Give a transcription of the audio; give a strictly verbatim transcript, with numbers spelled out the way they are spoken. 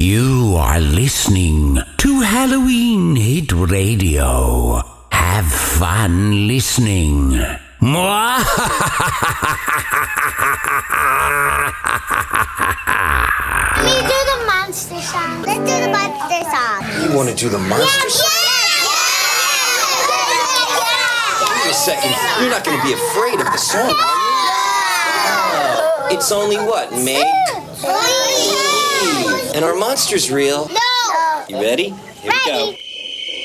You are listening to Halloween Hit Radio. Have fun listening. Mwah! Let me do the monster song. Let's do the monster song. You want to do the monster song? Wait a second. You're not going to be afraid of the song, are you? Oh, it's only what, Make? Believe. And our monster's real? No. You ready? Here we go.